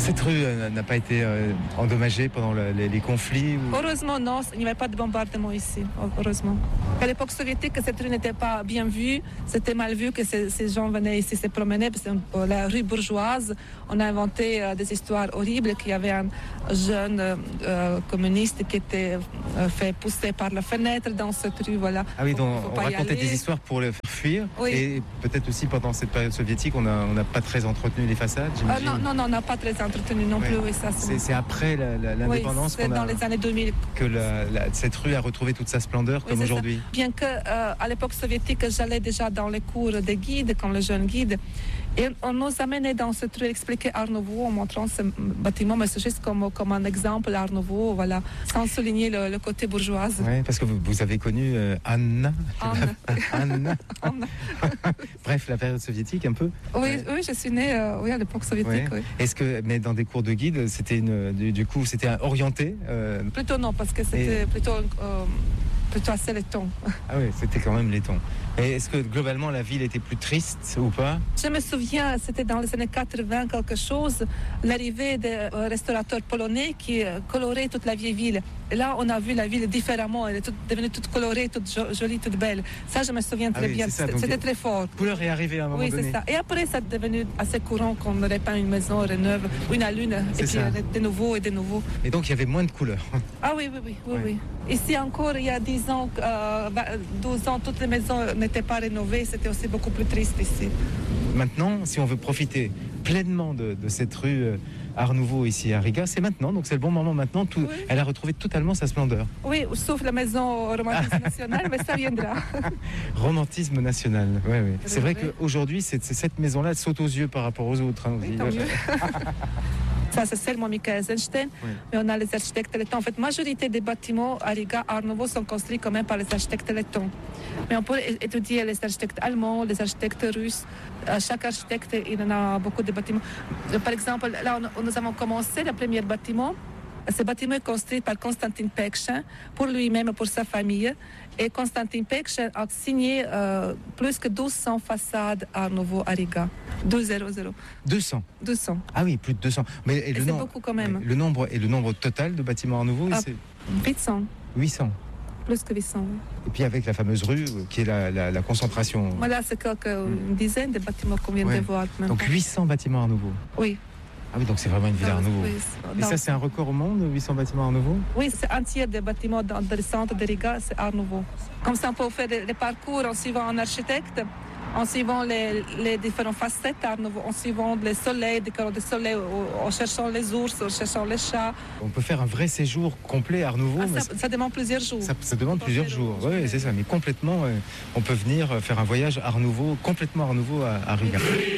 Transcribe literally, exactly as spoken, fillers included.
Cette rue euh, n'a pas été euh, endommagée pendant le, les, les conflits ou... Heureusement, non, il n'y avait pas de bombardement ici, heureusement. À l'époque soviétique, cette rue n'était pas bien vue, c'était mal vu que ces, ces gens venaient ici se promener, parce que la rue bourgeoise, on a inventé euh, des histoires horribles, qu'il y avait un jeune euh, communiste qui était euh, fait pousser par la fenêtre dans cette rue, voilà. Ah oui, donc Faut on pas y racontait aller. des histoires pour le faire fuir, Oui. et peut-être aussi pendant cette période soviétique, on n'a on n'a pas très entretenu les façades, Euh, j'imagine. non, non, non, on n'a pas très entretenu non Ouais. plus, oui, ça C'est c'est après la- la- oui, l'indépendance c'est qu'on dans a, les années deux mille. que la- la- cette rue a retrouvé toute sa splendeur Oui, comme c'est ça. aujourd'hui. Bien que euh, à l'époque soviétique, j'allais déjà dans les cours de guide, comme le jeune guide, et on nous amenait dans cette rue expliquer Art Nouveau en montrant ce bâtiment, mais c'est juste comme, comme un exemple Art Nouveau, voilà, sans souligner le, le côté bourgeois. Ouais, parce que vous, vous avez connu euh, Anna. Anne. Anna. Anne. Bref, la période soviétique un peu. Oui, Ouais. oui, je suis née euh, oui, à l'époque soviétique. Ouais. Oui. Est-ce que, mais dans des cours de guide, c'était une, du, du coup, c'était un orienté. euh, Plutôt non, parce que c'était Et- plutôt, euh, plutôt assez laiton. Ah oui, c'était quand même laiton. Et est-ce que globalement la ville était plus triste ou pas? Je me souviens, c'était dans les années quatre-vingts quelque chose, l'arrivée des euh, restaurateurs polonais qui euh, coloraient toute la vieille ville. Et là, on a vu la ville différemment, elle est toute, devenue toute colorée, toute jo- jolie, toute belle. Ça, je me souviens très Ah oui, bien, c'est ça, c'était donc- c'était très fort. La couleur est arrivée à un moment Oui, donné. c'est ça. Et après, ça est devenu assez courant qu'on repeint une maison, reneuve, une à l'une, et C'est puis ça. euh, de nouveau et de nouveau. Et donc il y avait moins de couleurs. Ah oui, oui, oui, oui, Ouais. oui. Ici encore, il y a dix ans, euh, vingt, douze ans, toutes les maisons n'étaient pas rénovées, c'était aussi beaucoup plus triste ici. Maintenant, si on veut profiter pleinement de, de cette rue euh, Art Nouveau ici à Riga, c'est maintenant, donc c'est le bon moment maintenant. Tout, Oui. Elle a retrouvé totalement sa splendeur. Oui, sauf la maison romantique nationale, mais ça viendra. Romantisme national. Ouais, ouais. C'est vrai Oui. qu'aujourd'hui, c'est, c'est cette maison-là saute aux yeux par rapport aux autres. hein. Oui, tant mieux. Ça, c'est seulement Michael Eisenstein, Oui. mais on a les architectes lettons. En fait, la majorité des bâtiments à Riga, Art Nouveau, sont construits quand même par les architectes lettons. Mais on peut é- étudier les architectes allemands, les architectes russes. Euh, chaque architecte, il en a beaucoup de bâtiments. Euh, Par exemple, là, on- nous avons commencé le premier bâtiment. Ce bâtiment est construit par Konstantin Pekchin pour lui-même et pour sa famille. Et Konstantin Pekchin a signé euh, plus que douze cents façades Art Nouveau à Riga. deux cents. deux cents. deux cents. Ah oui, plus de deux cents. Mais et Et le c'est nom- beaucoup quand même. ouais, le nombre et le nombre total de bâtiments Art Nouveau, Ah. c'est huit cents. huit cents. Plus que huit cents. oui. Et puis avec la fameuse rue euh, qui est la, la- la concentration. Voilà, c'est quelques, une dizaine de bâtiments qu'on vient Ouais. de voir. Même Donc pas. huit cents bâtiments Art Nouveau. Oui. Ah oui, donc c'est vraiment une ville Art Nouveau. Oui, Et dans- ça, c'est un record au monde, huit cents bâtiments Art Nouveau? oui, c'est un tiers des bâtiments dans, dans le centre de Riga, c'est Art Nouveau. Comme ça, on peut faire des, des parcours en suivant un architecte, en suivant les, les différentes facettes Art Nouveau, en suivant les soleils, des couleurs de soleil, en, en cherchant les ours, en cherchant les chats. On peut faire un vrai séjour complet Art Nouveau. Ah, mais ça, ça demande plusieurs jours. Ça, ça demande On peut plusieurs faire jours. une Oui, journée. c'est ça. Mais complètement, euh, on peut venir euh, faire un voyage Art Nouveau, complètement Art Nouveau à, à Riga.